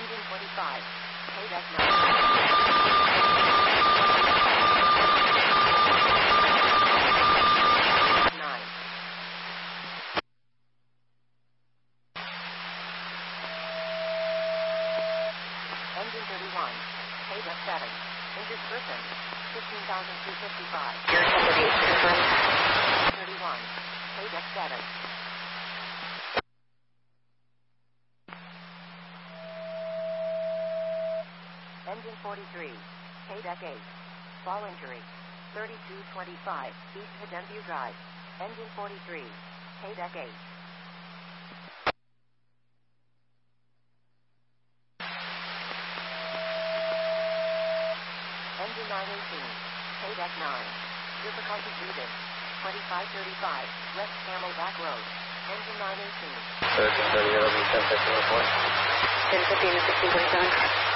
Engine 25. Paydeck 9. Engine 31. Paydeck 7. Injured person. 15,255. Air 78, confirmed. 31. Paydeck 7. Engine 43. Paydeck 8. Fall injury. 3225 East Hadenview Drive. Engine 43. Paydeck 8. Engine 918. Paydeck 9. Difficulty breathing. 2535 West Camelback Road. Engine 918. 1330, 1050, report. 1050 and 1627.